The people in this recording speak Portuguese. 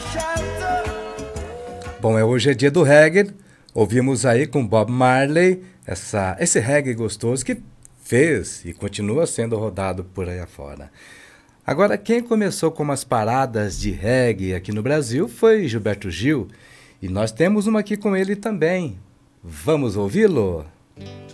Bom, hoje é dia do reggae. Ouvimos aí com Bob Marley esse reggae gostoso que fez e continua sendo rodado por aí afora. Agora, quem começou com umas paradas de reggae aqui no Brasil foi Gilberto Gil. E nós temos uma aqui com ele também. Vamos ouvi-lo?